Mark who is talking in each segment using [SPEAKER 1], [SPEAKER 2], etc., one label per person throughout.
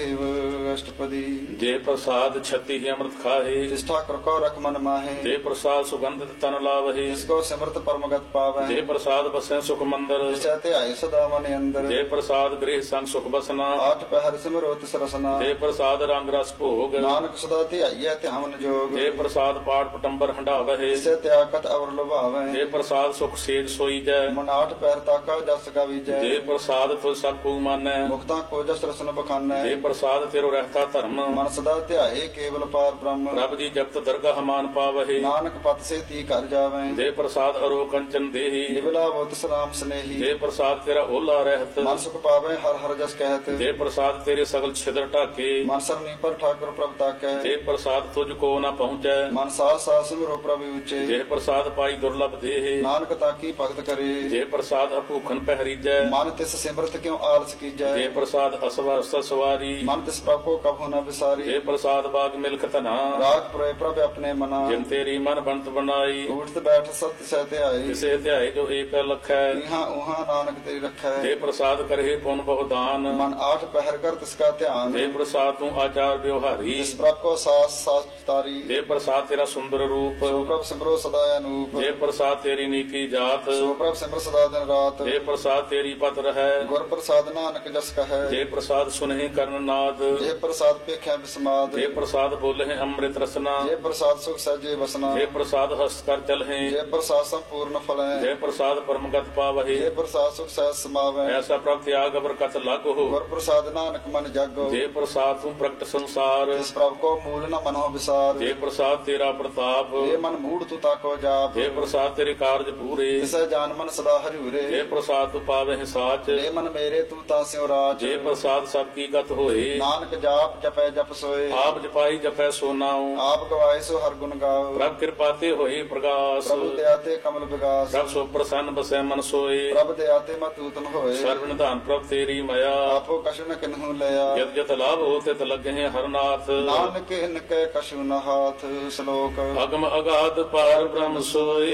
[SPEAKER 1] अष्टपदी
[SPEAKER 2] जे प्रसाद छति ही अमृत खाहे,
[SPEAKER 1] जिस ठाकुर को रख मन माहे,
[SPEAKER 2] जे प्रसाद सुगंधित तन लावहे,
[SPEAKER 1] जिसको सिमरत परमगत पावे,
[SPEAKER 2] जे प्रसाद बसे सुख मंदिर,
[SPEAKER 1] जिसते आए सदा मन अंदर,
[SPEAKER 2] जे प्रसाद गृह संग सुख बसना,
[SPEAKER 1] आठ पहर सिमरोत सरसना,
[SPEAKER 2] जे प्रसाद रंग रस भोग,
[SPEAKER 1] नानक सदा ध्याइए ध्यान जोग,
[SPEAKER 2] जे प्रसाद पाठ पटंबर हंडावहे,
[SPEAKER 1] जिसे त्यागत अवर लुभावे,
[SPEAKER 2] जे प्रसाद सुख सेज सोई जय,
[SPEAKER 1] मन आठ पहर ताका जस गावीजै,
[SPEAKER 2] जे प्रसाद तुझ सब को मानै,
[SPEAKER 1] मुक्ता को जस रसन बखानै,
[SPEAKER 2] जे प्रसाद तेरो रहता धर्म,
[SPEAKER 1] मन सदा ध्याए केवल पार ब्रह्म,
[SPEAKER 2] रब जी जगत दरगाह मान पावहे,
[SPEAKER 1] नानक पत से ती कर जावे,
[SPEAKER 2] जे प्रसाद अरो कंचन देही,
[SPEAKER 1] निबला बोत सलाम स्नेही,
[SPEAKER 2] जे प्रसाद तेरा ओला रहत,
[SPEAKER 1] मन सुख पावे हर हर जस कहत,
[SPEAKER 2] जे प्रसाद तेरे सगल छिद्र ढाके,
[SPEAKER 1] मन सरनी पर ठाकुर प्रभ ताकै,
[SPEAKER 2] जे प्रसाद तुझको न पहुँचै,
[SPEAKER 1] मन सास सास सिमरो प्रभु उच्चे,
[SPEAKER 2] जे प्रसाद पाई दुर्लभ देहे,
[SPEAKER 1] नानक ताकी भगत करे,
[SPEAKER 2] जे प्रसाद अभूखन पहरीजै,
[SPEAKER 1] मन तिस सिमरत क्यों आलस कीजै,
[SPEAKER 2] जे प्रसाद असवर सवारी,
[SPEAKER 1] मन तिस प्रभ को कभू न विसारी,
[SPEAKER 2] जे प्रसाद बाग मिल्क तना,
[SPEAKER 1] राग पुरे प्रभ अपने मना,
[SPEAKER 2] जिन तेरी मन बनत बनाई,
[SPEAKER 1] उठत बैठ सत्य सहते आए,
[SPEAKER 2] किसे ध्याय जो एक लखै,
[SPEAKER 1] इहाँ उहाँ नानक तेरी रखै,
[SPEAKER 2] जे प्रसाद करहे पुन बहुदान,
[SPEAKER 1] मन आठ पहर कर तिसका ध्यान,
[SPEAKER 2] जे प्रसाद तू आचार व्यवहारी,
[SPEAKER 1] जिस प्रभ को सास सास तारी,
[SPEAKER 2] जे प्रसाद तेरा सुंदर रूप,
[SPEAKER 1] सो प्रभ सिमरो सदा अनूप,
[SPEAKER 2] जे प्रसाद तेरी नीति जात,
[SPEAKER 1] सो प्रभ सिमर सदा दिन रात,
[SPEAKER 2] जे प्रसाद तेरी पत रहै,
[SPEAKER 1] गुर प्रसाद नानक जस कहै,
[SPEAKER 2] जे प्रसाद सुनहि कर्ण नाद,
[SPEAKER 1] जे प्रसाद पेख्या विस्माद,
[SPEAKER 2] जे प्रसाद बोलहि अमृत रसना,
[SPEAKER 1] जे प्रसाद सुख सहजे बसना,
[SPEAKER 2] जे प्रसाद हस्त कर चलहि,
[SPEAKER 1] जे प्रसाद संपूर्ण फल है,
[SPEAKER 2] जे प्रसाद परमगत पावहि,
[SPEAKER 1] जे प्रसाद सुख सहज समावे,
[SPEAKER 2] ऐसा प्रभ त्याग बरकत लागो,
[SPEAKER 1] गुर प्रसाद नानक मन जागो,
[SPEAKER 2] जे प्रसाद तू प्रगट संसार,
[SPEAKER 1] जिस प्रभ को मूल न मनो विसार,
[SPEAKER 2] जे प्रसाद तेरा प्रताप,
[SPEAKER 1] जे मन मूढ़ तू ताको जाप,
[SPEAKER 2] जे प्रसाद तेरे कार्य पूरे,
[SPEAKER 1] तिसै जान मन सदा हरिउरे,
[SPEAKER 2] जे प्रसाद तू पावहि साच,
[SPEAKER 1] जे मन मेरे तू तास्यो राज,
[SPEAKER 2] जे प्रसाद सब की गत होए,
[SPEAKER 1] नानक जाप जपै जप सोए,
[SPEAKER 2] आप जपाई जपै सो नाउ,
[SPEAKER 1] आप गवाए सो हर गुण गाओ,
[SPEAKER 2] प्रभ कृपा ते होए प्रकाश,
[SPEAKER 1] प्रभु दयाते कमल विगास,
[SPEAKER 2] प्रभ सो प्रसन्न बसै मन सोए,
[SPEAKER 1] प्रभ दयाते मत उत्तम होए,
[SPEAKER 2] सर्व निधान प्रभ तेरी मया,
[SPEAKER 1] आपो कछु न किन्हु लया,
[SPEAKER 2] जत जत लाभ हो तित लगे हरनाथ,
[SPEAKER 1] नानक इनके कछु न हाथ, श्लोक
[SPEAKER 2] अगम अगाध पार ब्रह्म सोए,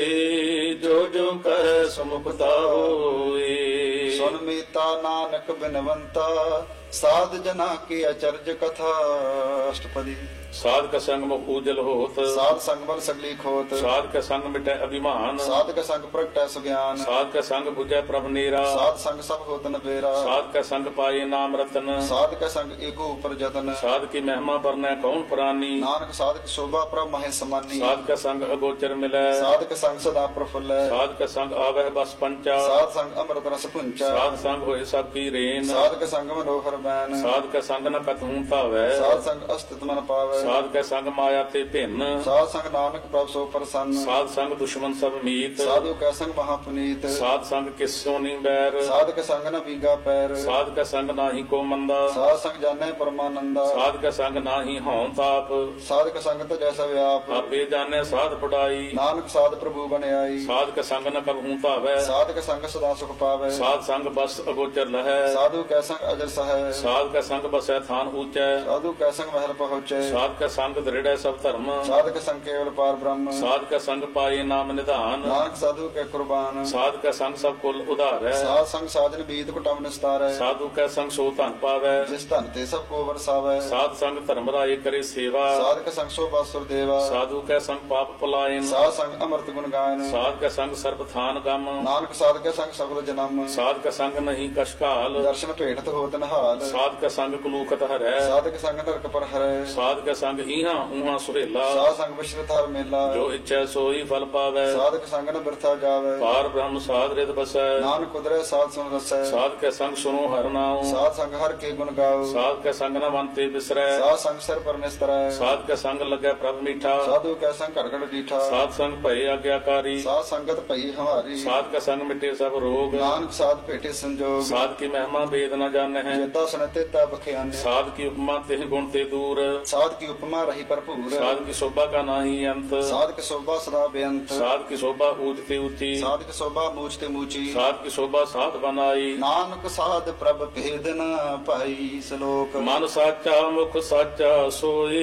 [SPEAKER 2] जो जो कह समुखता होए,
[SPEAKER 1] सुन मीता नानक बिनवंता, साध जना की अचर्ज कथा, अष्टपदी
[SPEAKER 2] साध का संग मुख उजल होत,
[SPEAKER 1] साध संग बल सगली खोत,
[SPEAKER 2] साध का संग मिटै अभिमान,
[SPEAKER 1] साध का संग प्रगटै सुज्ञान,
[SPEAKER 2] साध का संग बुझै प्रभ नेरा,
[SPEAKER 1] साध संग सब होत न बेरा,
[SPEAKER 2] साध का संग पाए नाम रतन,
[SPEAKER 1] साध का संग एको ऊपर जतन,
[SPEAKER 2] साध की महिमा बरनै कौन प्राणी,
[SPEAKER 1] नानक साध की शोभा प्रभ महे समानी,
[SPEAKER 2] साध का संग अगोचर मिलै,
[SPEAKER 1] साध का संग सदा प्रफुल्ल,
[SPEAKER 2] साध का संग आवह बस पंचा,
[SPEAKER 1] साध संग अमृत रस पुंचा,
[SPEAKER 2] साध संग होए सब की रेन,
[SPEAKER 1] साध का संग मनोहर बैन,
[SPEAKER 2] साध का संग न कतहूँ पावै,
[SPEAKER 1] साध संग अस्तित्व मन पावे,
[SPEAKER 2] साध का संग माया ते भिन्न,
[SPEAKER 1] साध संग नानक प्रभ सो प्रसन्न,
[SPEAKER 2] साध संग दुश्मन सब मीत,
[SPEAKER 1] साधु का संग महापुनीत,
[SPEAKER 2] साध संग किस सोनी बैर,
[SPEAKER 1] साध का संग न बीगा पैर,
[SPEAKER 2] साध का संग नाही को मंदा,
[SPEAKER 1] साध संग जाने परमानंदा,
[SPEAKER 2] साध का संग नाही हौं ताप,
[SPEAKER 1] साध का संग तो जैसा व्याप,
[SPEAKER 2] आपे जाने साध पढ़ाई,
[SPEAKER 1] नानक साध प्रभु बने आई,
[SPEAKER 2] साध का संग न कबहूँ पावै,
[SPEAKER 1] साध का संग सदा सुख पावे,
[SPEAKER 2] साध संग बस अगोचर लहै,
[SPEAKER 1] साधु का संग अजर सहे,
[SPEAKER 2] साध का संग बसै थान ऊंचै,
[SPEAKER 1] साधु का संग महल पहुँचे,
[SPEAKER 2] साध का संग दृढ़ सब धर्म,
[SPEAKER 1] साध का संग केवल पार ब्रह्म,
[SPEAKER 2] साध का संग पाए नाम निधान,
[SPEAKER 1] नानक साधु के कुर्बान,
[SPEAKER 2] साध का संग सब कुल उधार है,
[SPEAKER 1] साध संग साधन बीत कुटम निस्तार है,
[SPEAKER 2] साधु का संग सो धन पावै,
[SPEAKER 1] जिस धन ते सब को बरसावे,
[SPEAKER 2] साध संग धर्म राय करे सेवा,
[SPEAKER 1] साध का संग शोभा सुर देवा,
[SPEAKER 2] साधु का संग पाप पलायन,
[SPEAKER 1] साध संग अमृत गुण गायन,
[SPEAKER 2] साध का संग सर्व थान गम,
[SPEAKER 1] नानक साध के संग सगल जन्म,
[SPEAKER 2] साध का संग नहीं कशकाल,
[SPEAKER 1] दर्शन भेटत होत नहाल,
[SPEAKER 2] साध का संग कुलूखत हरै,
[SPEAKER 1] साध के संग नरक पर हरै,
[SPEAKER 2] साध का संग इहाँ उहाँ सुहेला,
[SPEAKER 1] साध संग विश्रित हर मेला,
[SPEAKER 2] जो इच्छा सोई फल पावै,
[SPEAKER 1] साध के संग न बिरथा जावे,
[SPEAKER 2] पार ब्रह्म साध रित बसै,
[SPEAKER 1] नानक कुदरे साध सुन रसै,
[SPEAKER 2] साध के संग सुनो हर नाम,
[SPEAKER 1] साध संग हर के गुण गाओ,
[SPEAKER 2] साध के संग न मनते बिसरै,
[SPEAKER 1] साध संग सिर पर निस्तरै,
[SPEAKER 2] साध के संग लगे प्रभ मीठा,
[SPEAKER 1] साधु के संग कड़कड़ डीठा,
[SPEAKER 2] साध संग भय आज्ञाकारी,
[SPEAKER 1] साध संगत पई हमारी,
[SPEAKER 2] साध का संग मिटे सब रोग,
[SPEAKER 1] नानक साध भेटे संजोग,
[SPEAKER 2] साध की महिमा वेद न जाने हैं,
[SPEAKER 1] जेता सुनते तब बख्याने,
[SPEAKER 2] साध की उपमा तेह गुण ते दूर,
[SPEAKER 1] साध की उपमा रही भरपूर,
[SPEAKER 2] साध की शोभा का नाही अंत,
[SPEAKER 1] साध की शोभा सदा बेअंत,
[SPEAKER 2] साध की शोभा ऊंचते ऊंची,
[SPEAKER 1] साध की शोभा मूछते मूची,
[SPEAKER 2] साध की शोभा साध बनाई,
[SPEAKER 1] नानक साध प्रभ भेद न पाई, श्लोक
[SPEAKER 2] मन साचा मुख साचा सोए,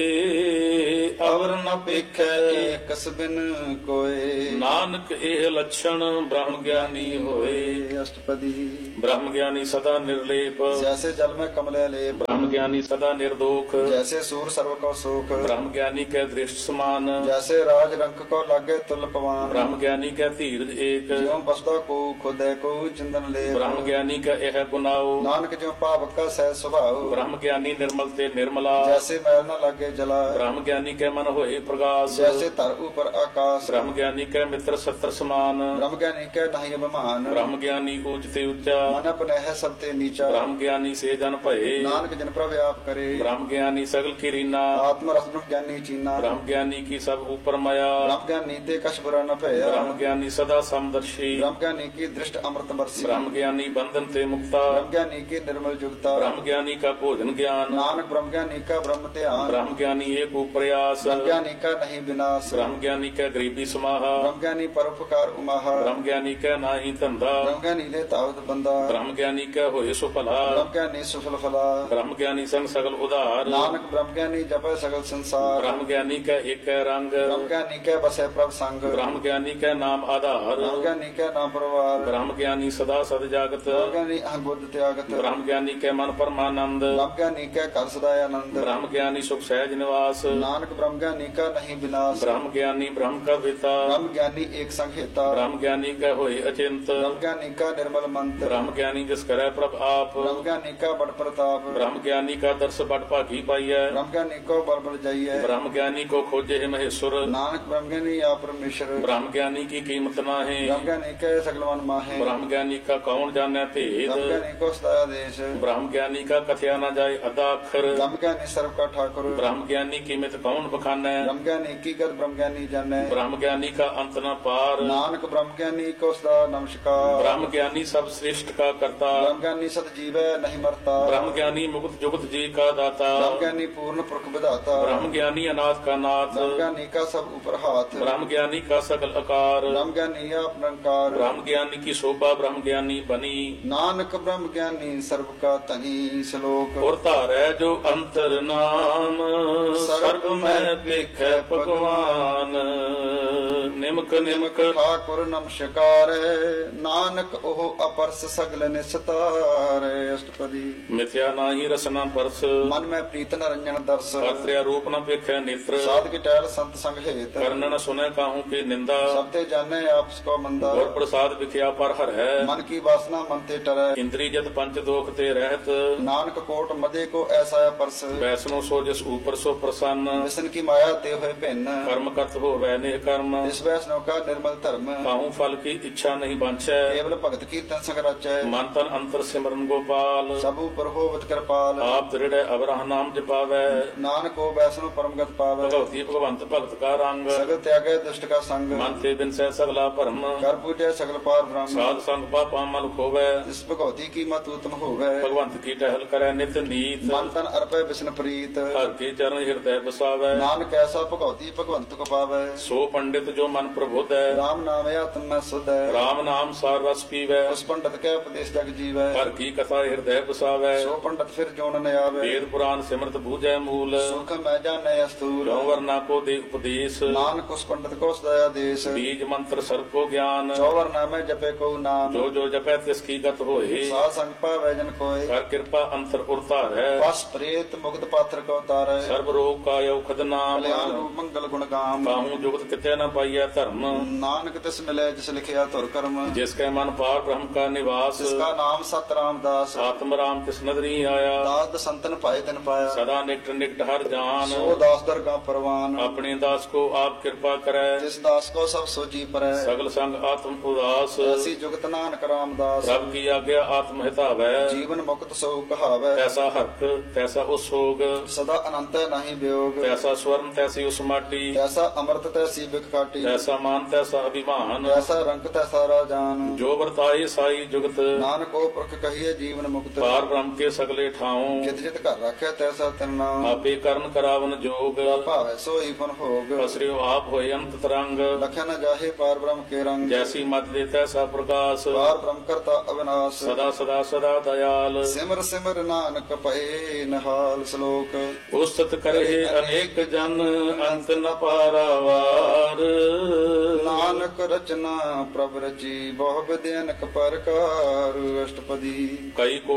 [SPEAKER 2] अवर न पेखै
[SPEAKER 1] एक बिन कोय,
[SPEAKER 2] नानक एह लक्षण ब्रह्म ज्ञानी होए,
[SPEAKER 1] अष्टपदी
[SPEAKER 2] ब्रह्म ज्ञानी सदा निर्लेप,
[SPEAKER 1] जैसे जल में कमले लेप।
[SPEAKER 2] ब्रह्म ज्ञानी सदा निर्दोख,
[SPEAKER 1] जैसे सूर सर्व को सुख।
[SPEAKER 2] ब्रह्म ज्ञानी के दृष्ट समान,
[SPEAKER 1] जैसे राज रंक को लागे तुल पवान।
[SPEAKER 2] ब्रह्म ज्ञानी के धीरज एक,
[SPEAKER 1] ज्यों बसदा को खुदे को चिंदन ले।
[SPEAKER 2] ब्रह्म ज्ञानी का यह गुनाओ,
[SPEAKER 1] नानक ज्यों पावक का सह स्वभाव।
[SPEAKER 2] ब्रह्म ज्ञानी निर्मल ते निर्मला,
[SPEAKER 1] जैसे मैल न लागे जला।
[SPEAKER 2] ब्रह्म ज्ञानी के मन होए प्रकाश,
[SPEAKER 1] जैसे तर ऊपर आकाश।
[SPEAKER 2] ब्रह्म ज्ञानी के मित्र सत्र समान,
[SPEAKER 1] ब्रह्म ज्ञानी के नहीं अभिमान।
[SPEAKER 2] ब्रह्म ज्ञानी ऊंच ते ऊंचा,
[SPEAKER 1] मन अपने है सबते नीचा।
[SPEAKER 2] ब्रह्म ज्ञानी से जन भये,
[SPEAKER 1] नानक जन प्रभ आप करे।
[SPEAKER 2] ब्रह्म ज्ञानी सगल की रीना,
[SPEAKER 1] आत्म रस ब्रह्म ज्ञानी चीना।
[SPEAKER 2] ब्रह्म ज्ञानी की सब ऊपर माया,
[SPEAKER 1] ब्रह्म ज्ञानी ते कछ बुरा न भया।
[SPEAKER 2] ब्रह्म ज्ञानी सदा समदर्शी,
[SPEAKER 1] ब्रह्म ज्ञानी की दृष्ट अमृत बरसी।
[SPEAKER 2] ब्रह्म ज्ञानी बंधन ते मुक्ता,
[SPEAKER 1] ब्रह्म ज्ञानी की निर्मल जुगता।
[SPEAKER 2] ब्रह्म ज्ञानी का भोजन ज्ञान,
[SPEAKER 1] नानक ब्रह्म ज्ञानी का ब्रह्म ध्यान।
[SPEAKER 2] ब्रह्म ज्ञानी एक प्रयास,
[SPEAKER 1] ब्रह्म ज्ञानी का नहीं विनाश।
[SPEAKER 2] ब्रह्म ज्ञानी का गरीबी समाहा,
[SPEAKER 1] ब्रह्म ज्ञानी परोपकार उमाहा।
[SPEAKER 2] ब्रह्म ज्ञानी का नाही धंधा,
[SPEAKER 1] ब्रह्म ज्ञानी ले तावत बंदा।
[SPEAKER 2] ब्रह्म ज्ञानी का होए सो भला,
[SPEAKER 1] ब्रह्म ज्ञानी सुफल फला।
[SPEAKER 2] ब्रह्म ज्ञानी संग सगल उदार,
[SPEAKER 1] नानक ब्रह्म ज्ञानी जपे सगल संसार।
[SPEAKER 2] ब्रह्म ज्ञानी का एक रंग,
[SPEAKER 1] ब्रह्म ज्ञानी के बसे प्रभ संग।
[SPEAKER 2] ब्रह्म ज्ञानी का नाम आधार,
[SPEAKER 1] ब्रह्म ज्ञानी के नाम परवार।
[SPEAKER 2] ब्रह्म ज्ञानी सदा सद जागत,
[SPEAKER 1] ब्रह्म ज्ञानी अहबुद्ध त्यागत।
[SPEAKER 2] ब्रह्म ज्ञानी के मन परमानंद,
[SPEAKER 1] ब्रह्म ज्ञानी के कर सदा आनंद।
[SPEAKER 2] ब्रह्म ज्ञानी सुख सहज निवास,
[SPEAKER 1] नानक ब्रह्म ज्ञानी का नहीं विनाश।
[SPEAKER 2] ब्रह्म ज्ञानी ब्रह्म का पिता,
[SPEAKER 1] ब्रह्म ज्ञानी एक संहिता।
[SPEAKER 2] ब्रह्म ज्ञानी का होए अचिंत,
[SPEAKER 1] ब्रह्म ज्ञानी का निर्मल मंत्र।
[SPEAKER 2] ब्रह्म ज्ञानी जिस करे प्रभ आप,
[SPEAKER 1] ब्रह्म ज्ञानी का बड़ प्रताप।
[SPEAKER 2] ब्रह्म ज्ञानी का दर्श बड़ भागी पाइय,
[SPEAKER 1] ब्रह्म ज्ञानी को बड़ बड़ जाइए।
[SPEAKER 2] ब्रह्म ज्ञानी को खोजे है महेश्वर,
[SPEAKER 1] नानक ब्रह्म ज्ञानी या परमेश्वर।
[SPEAKER 2] ब्रह्म ज्ञानी की कीमत ना है,
[SPEAKER 1] ब्रह्म ज्ञानी के सगल मन माहे।
[SPEAKER 2] ब्रह्म ज्ञानी का कौन जाने भेद,
[SPEAKER 1] ब्रह्म ज्ञानी को सदा देश।
[SPEAKER 2] ब्रह्म ज्ञानी का कथया न जाए अदा अक्षर,
[SPEAKER 1] ब्रह्म ज्ञानी सर्व का ठाकुर।
[SPEAKER 2] ब्रह्म ज्ञानी कीमत कौन बखाने,
[SPEAKER 1] ब्रह्म ज्ञानी की गत ब्रह्म ज्ञानी जाने।
[SPEAKER 2] ब्रह्म ज्ञानी का अंत न पार,
[SPEAKER 1] नानक ब्रह्म ज्ञानी को सदा नमस्कार।
[SPEAKER 2] ब्रह्म ज्ञानी सब श्रेष्ठ का करता,
[SPEAKER 1] ब्रह्म ज्ञानी सत जीवै नहीं मरता।
[SPEAKER 2] ब्रह्म ज्ञानी मुक्त जुगत जी का दाता,
[SPEAKER 1] ब्रह्म ज्ञानी पूर्ण पुरख विधाता।
[SPEAKER 2] ब्रह्म ज्ञानी अनाथ का नाथ,
[SPEAKER 1] ब्रह्म ज्ञानी का सब ऊपर हाथ।
[SPEAKER 2] ब्रह्म ज्ञानी का सकल आकार,
[SPEAKER 1] ब्रह्म ज्ञानी आप निरंकार।
[SPEAKER 2] ब्रह्म ज्ञानी की शोभा ब्रह्म ज्ञानी बनी,
[SPEAKER 1] नानक ब्रह्म ज्ञानी सर्व का तनी। श्लोक।
[SPEAKER 2] और तारै जो अंतर नाम, सर्व में लिखे भगवान, निमक निमक
[SPEAKER 1] ठाकुर नमस्कार। नानक ओह अपरस सगल निस्तार। अष्टपदी।
[SPEAKER 2] मिथ्या नाही रसना परस,
[SPEAKER 1] मन में प्रीत न रंजन दर्श।
[SPEAKER 2] पात्र्या रूप न पेखे नेत्र,
[SPEAKER 1] साध की टहल संत संग हेत।
[SPEAKER 2] कर्ण न सुने काहू की निंदा,
[SPEAKER 1] सबते जाने आपस को मंदा।
[SPEAKER 2] और प्रसाद विख्या पर हर है,
[SPEAKER 1] मन की वासना मन ते टरै।
[SPEAKER 2] इंद्री जत पंच दोख ते रहत,
[SPEAKER 1] नानक कोट मदे को ऐसा परस।
[SPEAKER 2] वैष्णो सो जिस ऊपर सो प्रसन्न,
[SPEAKER 1] विष्णु की माया ते हुए भिन्न।
[SPEAKER 2] कर्म करत हो वैने कर्म,
[SPEAKER 1] इस वैष्णव का निर्मल धर्म।
[SPEAKER 2] काहू फल की इच्छा नहीं बांछै,
[SPEAKER 1] केवल भगत कीर्तन संग रचै।
[SPEAKER 2] मन तन अंतर सिमरन गोपाल,
[SPEAKER 1] सब ऊपर होवत कृपाल।
[SPEAKER 2] आप दृढ़ अवरह नाम जपावै,
[SPEAKER 1] नानक को वैष्णव परमगत पावै।
[SPEAKER 2] भगवती भगवंत भगत का रंग,
[SPEAKER 1] सगल त्यागे दुष्ट का संग।
[SPEAKER 2] मन ते बिन सह सगला भरम,
[SPEAKER 1] कर पूजे सगल पार ब्रह्म।
[SPEAKER 2] साध संग पापा मल खोवै,
[SPEAKER 1] जिस भगवती की मत उत्तम होवै।
[SPEAKER 2] भगवंत की टहल करे नित नीत,
[SPEAKER 1] मन तन अर्पय विष्णु प्रीत।
[SPEAKER 2] हर के चरण हृदय बसावै,
[SPEAKER 1] नानक ऐसा भगवती भगवंत को पावै।
[SPEAKER 2] सो पंडित जो मन प्रबुद्ध है,
[SPEAKER 1] राम नाम आत्म में शुद्ध है।
[SPEAKER 2] राम नाम सार रस पीवै,
[SPEAKER 1] उस पंडित के उपदेश जग जीवै।
[SPEAKER 2] हर की कथा हृदय बसावै,
[SPEAKER 1] सो पंडित फिर जोन न आवे।
[SPEAKER 2] वेद पुराण सिमरत बूझै मूल,
[SPEAKER 1] सुख मैं जाने अस्तूल।
[SPEAKER 2] जो वरना को दे उपदेश,
[SPEAKER 1] नानक उस पंडित को सदया देश।
[SPEAKER 2] बीज मंत्र सर्व को ज्ञान,
[SPEAKER 1] चौवर नामे जपे को नाम।
[SPEAKER 2] जो जो जपै तिसकी गत होए,
[SPEAKER 1] साध संग पावै जन कोय।
[SPEAKER 2] कर कृपा अंतर उरतार है,
[SPEAKER 1] पस प्रेत मुक्त पात्र को तारै।
[SPEAKER 2] सर्व रोग का औखद नाम,
[SPEAKER 1] कल्याण रूप मंगल गुण गाम।
[SPEAKER 2] काहू जुगत किते न पाइय धर्म,
[SPEAKER 1] नानक तिस मिले जिस लिखिया तुर कर्म।
[SPEAKER 2] जिसके मन पार ब्रह्म का निवास,
[SPEAKER 1] जिसका नाम सत रामदास।
[SPEAKER 2] आत्म राम तिस नदरी आया,
[SPEAKER 1] दास संतन पाए दिन पाया।
[SPEAKER 2] सदा निकट निकट हर जान,
[SPEAKER 1] सो दास दरगाह परवान।
[SPEAKER 2] अपने दास को आप कृपा करे,
[SPEAKER 1] जिस दास को सब सोची परै।
[SPEAKER 2] सगल संग आत्म उदास,
[SPEAKER 1] ऐसी जुगत नानक रामदास।
[SPEAKER 2] रब की आज्ञा आत्म हितावै,
[SPEAKER 1] जीवन मुक्त सो कहावै।
[SPEAKER 2] तैसा हर्क तैसा उसोग,
[SPEAKER 1] सदा अनंत नहीं वियोग।
[SPEAKER 2] तैसा स्वर्ण तैसी उस माटी,
[SPEAKER 1] तैसा अमृत तैसी बिक काटी।
[SPEAKER 2] तैसा मान तैसा अभिमान,
[SPEAKER 1] तैसा रंग तैसा राजान।
[SPEAKER 2] जो वर्ताए साई जुगत,
[SPEAKER 1] नानक को पुरख कहिए जीवन मुक्त।
[SPEAKER 2] पार ब्रह्म के सगले ठाऊं,
[SPEAKER 1] जित जित कर रखे तैसा तिरना।
[SPEAKER 2] आपे कर्ण करावन जोग,
[SPEAKER 1] भावे सोई फन भोग।
[SPEAKER 2] असरियो आप होय अंत तरंग,
[SPEAKER 1] लखे न जाहे पार ब्रह्म के रंग।
[SPEAKER 2] जैसी मत दे तैसा प्रकाश,
[SPEAKER 1] पार ब्रह्म करता अविनाश।
[SPEAKER 2] सदा सदा सदा दयाल,
[SPEAKER 1] सिमर सिमर नानक पहे नहाल। श्लोक।
[SPEAKER 2] उस्तत करे अनेक जन, अंत न पारावार,
[SPEAKER 1] नानक रचना प्रभ रची बहु विद्यनक परकार। अष्टपदी।
[SPEAKER 2] कई कोट होए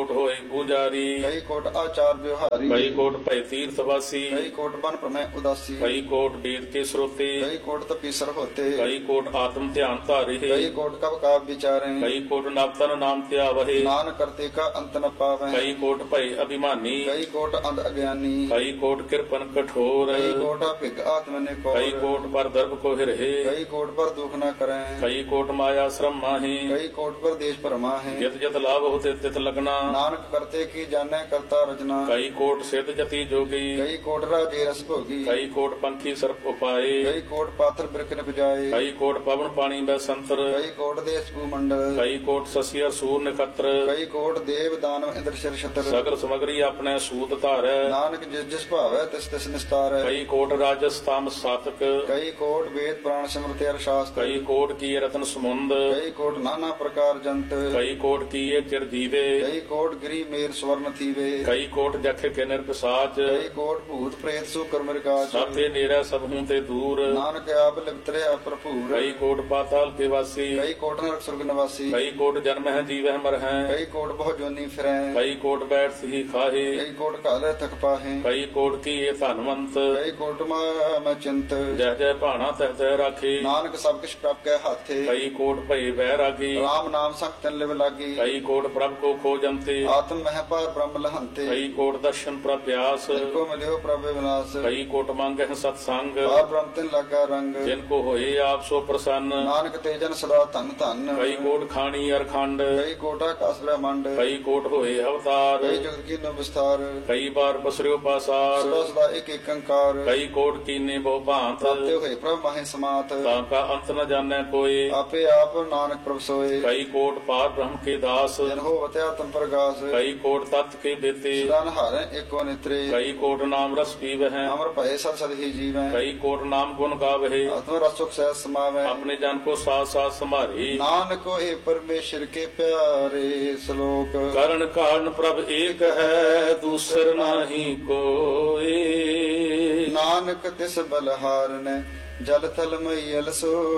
[SPEAKER 2] ਪੂਜਾਰੀ
[SPEAKER 1] ਕਈ ਕੋਟ ਆਚਾਰ ਵਿਵਹਾਰੀ
[SPEAKER 2] ਕਈ ਕੋਟ ਭੈ ਤੀਰਥ ਵਾਸੀ
[SPEAKER 1] ਕਈ ਕੋਟ ਬਨ ਪ੍ਰਮੈ ਉਦਾਸੀ
[SPEAKER 2] ਕਈ ਕੋਟ ਵੇਦ ਕੇ ਸਰੋਤੇ
[SPEAKER 1] ਕਈ ਕੋਟ ਤਪੀਸਰ ਹੋਤੇ
[SPEAKER 2] ਕਈ ਕੋਟ ਆਤਮ ਧਿਆਨ ਧਾਰੇ
[SPEAKER 1] ਕਈ ਕੋਟ ਕਬ ਕਾਬ ਵਿਚਾਰੇ
[SPEAKER 2] ਕਈ ਕੋਟ ਨਵਤਨ ਨਾਮ ਧਿਆਵਹਿ
[SPEAKER 1] ਨਾਨਕ ਕਰਤੇ ਕਾ ਅੰਤ ਨ ਪਾਵੈ
[SPEAKER 2] ਕਈ ਕੋਟ ਭੈ ਅਭਿਮਾਨੀ
[SPEAKER 1] ਕਈ ਕੋਟ ਅੰਧ ਅਗਿਆਨੀ
[SPEAKER 2] ਕਈ ਕੋਟ ਕਿਰਪਨ ਕਠੋਰ
[SPEAKER 1] ਕਈ ਕੋਟ ਭਿਗ ਆਤਮ ਨੇ ਕੋ
[SPEAKER 2] ਕਈ ਕੋਟ ਪਰ ਦਰਬ ਕੋ ਹਿਰਹਿ
[SPEAKER 1] ਕਈ ਕੋਟ ਪਰ ਦੁਖ ਨ ਕਰੈ
[SPEAKER 2] ਕਈ ਕੋਟ ਮਾਇਆ ਸ਼ਰਮ ਮਾਹੀ
[SPEAKER 1] ਕਈ ਕੋਟ ਪਰ ਦੇਸ਼ ਭਰਮਾ ਹੈ
[SPEAKER 2] ਜਿਤ ਜਿਤ ਲਾਭ ਹੋਤੇ ਤਿਤ ਲਗਨਾ
[SPEAKER 1] ਨਾਨਕ ਕਰਤੇ ਕੀ ਜਾਣੈ ਕਰਤਾ ਰਚਨਾ
[SPEAKER 2] ਕਈ ਕੋਟ ਸਿੱਧ ਜਤੀ ਜੋਗੀ
[SPEAKER 1] ਕਈ ਕੋਟ ਰਾਜੇ ਰਸ ਭੋਗੀ
[SPEAKER 2] ਕਈ ਕੋਟ ਪੰਖੀ ਸਰਪ ਉਪਾਏ
[SPEAKER 1] ਕਈ ਕੋਟ ਪਾਥਰ ਬਿਰਖ ਨ ਬਜਾਏ
[SPEAKER 2] ਕਈ ਕੋਟ ਪਵਨ ਪਾਣੀ ਬੈ ਸੰਤਰ
[SPEAKER 1] ਕਈ ਕੋਟ ਦੇਸ ਭੂ ਮੰਡਲ
[SPEAKER 2] ਕਈ ਕੋਟ ਸਸੀਰ ਸੂਰ ਨਖਤਰ
[SPEAKER 1] ਕਈ ਕੋਟ ਦੇਵ ਦਾਨਵ ਇੰਦਰ ਸ਼ਰ ਛਤਰ
[SPEAKER 2] ਸਗਲ ਸਮਗਰੀ ਆਪਣੇ ਸੂਤ ਧਾਰੈ
[SPEAKER 1] ਨਾਨਕ ਜਿਸ ਜਿਸ ਭਾਵੈ ਤਿਸ ਤਿਸ ਨਿਸਤਾਰੈ
[SPEAKER 2] ਕਈ ਕੋਟ ਰਾਜਸ ਤਾਮ ਸਾਤਕ
[SPEAKER 1] ਕਈ ਕੋਟ ਵੇਦ ਪ੍ਰਾਣ ਸਿਮਰਤਿ ਅਰ ਸ਼ਾਸਤਰ
[SPEAKER 2] ਕਈ ਕੋਟ ਕੀ ਰਤਨ ਸਮੁੰਦ
[SPEAKER 1] ਕਈ ਕੋਟ ਨਾਨਾ ਪ੍ਰਕਾਰ ਜੰਤ
[SPEAKER 2] ਕਈ ਕੋਟ ਕੀਏ ਚਿਰ ਜੀਵੇ
[SPEAKER 1] ਕਈ ਕੋਟ ਗਿਰੀ ਮੇਰ ਸਵਰਨ ਥੀਵੇ
[SPEAKER 2] ਕਈ ਕੋਟ ਜਖ ਕੇ ਨਿਰਪਸਾਚ
[SPEAKER 1] ਕਈ ਕੋਟ ਭੂਤ ਪ੍ਰੇਤ ਸੂ ਕਰਮ ਰਿਕਾਚ
[SPEAKER 2] ਸਾਥੇ ਨੇੜੇ ਸਭ ਹੂੰ ਤੇ ਦੂਰ
[SPEAKER 1] ਨਾਨਕ ਆਪ ਲਿਪਤਰੇ ਭਰਪੂਰ
[SPEAKER 2] ਕਈ ਕੋਟ ਪਾਤਾਲ ਕੇ ਵਾਸੀ
[SPEAKER 1] ਕਈ ਕੋਟ ਨਰਕ ਸੁਰਗ ਨਿਵਾਸੀ
[SPEAKER 2] ਕਈ ਕੋਟ ਜਨਮ ਹੈ ਜੀਵਹਿ ਮਰ ਹੈ
[SPEAKER 1] ਕਈ ਕੋਟ ਬਹੁ ਜੋਨੀ ਫਿਰੈ
[SPEAKER 2] ਕਈ ਕੋਟ ਬੈਠ ਸਹੀ ਖਾਹੇ
[SPEAKER 1] ਕਈ ਕੋਟ ਕਾਲੇ ਤਕ ਪਾਹੇ
[SPEAKER 2] ਕਈ ਕੋਟ ਕੀਏ ਧਨਵੰਤ
[SPEAKER 1] ਕਈ ਕੋਟ ਮੈਂ ਚਿੰਤ
[SPEAKER 2] ਜਹ ਜਹ ਭਾਣਾ ਤਹ ਤਹ ਰਾਖੇ
[SPEAKER 1] ਨਾਨਕ ਸਭ ਕਿਛ ਪ੍ਰਭ ਕੈ ਹਾਥੇ
[SPEAKER 2] ਕਈ ਕੋਟ ਭਏ ਬੈਰਾਗੀ
[SPEAKER 1] ਰਾਮ ਨਾਮ ਸੰਗਤਨ ਲਿਵ ਲਾਗੀ
[SPEAKER 2] ਕਈ ਕੋਟ ਪ੍ਰਭ ਕੋ ਖੋਜੰਤੇ
[SPEAKER 1] ਆਤਮ ਮਹਿ ਪਾਰ ਬ੍ਰਹਮ ਲਹੰਤੇ
[SPEAKER 2] ਕਈ ਕੋਟ ਦਰਸ਼ਨ ਪ੍ਰਭਿਆਸ
[SPEAKER 1] ਕੋ ਮਿਲਿਓ ਪ੍ਰਭ ਵਿਨਾਸ਼
[SPEAKER 2] ਕਈ ਕੋਟ ਮੰਗਹਿ ਸਤ ਸੰਗ
[SPEAKER 1] ਪਾਰ ਬ੍ਰਹਮ ਤਿਨ ਲਾਗਾ ਰੰਗ
[SPEAKER 2] ਜਿਨ ਕੋ ਹੋਏ ਆਪ ਸੋ ਪ੍ਰਸੰਨ
[SPEAKER 1] ਨਾਨਕ ਤੇਜਨ ਸਦਾ ਧਨ ਧਨ
[SPEAKER 2] ਕਈ ਕੋਟ ਖਾਣੀ ਅਰਖੰਡ
[SPEAKER 1] ਕਈ ਕੋਟ ਆਕਾਸ ਬ੍ਰਹਮੰਡ
[SPEAKER 2] ਕਈ ਕੋਟ ਹੋਏ ਅਵਤਾਰ
[SPEAKER 1] ਕਈ ਜਗਤ ਕੀ ਨੋ ਵਿਸਤਾਰ
[SPEAKER 2] ਕਈ ਬਾਰ ਪਸਰਿਓ ਪਾਸਾਰ
[SPEAKER 1] ਸਦਾ ਸਦਾ ਇੱਕ ਇੱਕ ਅੰਕਾਰ
[SPEAKER 2] ਕਈ ਕੋਟ ਕੀਨੇ ਬਹੁ ਭਾਂਤ
[SPEAKER 1] ਤਾਤੇ ਹੋਏ ਪ੍ਰਭ ਮਾਹੇ ਸਮਾਤ
[SPEAKER 2] ਤਾਂ ਕਾ ਅੰਤ ਨ ਜਾਣੈ ਕੋਏ
[SPEAKER 1] ਆਪੇ ਆਪ ਨਾਨਕ ਪ੍ਰਭ ਸੋਏ
[SPEAKER 2] ਕਈ ਕੋਟ ਪਾਰ ਬ੍ਰਹਮ ਕੇ ਦਾਸ
[SPEAKER 1] ਜਨ ਹੋ ਵਤਿਆ ਤਨ ਪ੍ਰਗਾਸ
[SPEAKER 2] ਕਈ ਕੋਟ ਤਤ ਕੇ ਬੇਤੇ
[SPEAKER 1] ਸਦਾਨ ਹਾਰੈ ਏਕੋ ਨਿਤਰੇ
[SPEAKER 2] ਕਈ ਕੋਟ ਨਾਮ ਰਸ ਪੀਵਹਿ
[SPEAKER 1] ਅਮਰ ਭਏ ਸਦ ਸਦ ਹੀ ਜੀਵੈ
[SPEAKER 2] ਕਈ ਕੋਟ ਨਾਮ ਗੁਣ ਗਾਵਹਿ
[SPEAKER 1] ਆਤਮ ਰਸ ਸੁਖ ਸਹਿ ਸਮਾਵੈ
[SPEAKER 2] ਆਪਣੇ ਜਨ ਕੋ ਸਾਥ ਸਾਥ ਸੰਭਾਰੀ
[SPEAKER 1] ਨਾਨਕ ਹੋਏ ਪਰਮੇਸ਼ਰ ਕੇ ਪਿਆਰੇ ਸ਼ਲੋਕ
[SPEAKER 2] ਕਰਨ ਕਾਰਨ ਪ੍ਰਭ ਏਕ ਹੈ ਦੂਸਰ ਨਾਹੀ ਕੋਏ
[SPEAKER 1] ਨਾਨਕ ਤਿਸ ਬਲਹਾਰਨੈ ਜਲ ਥਲ ਮਈਲ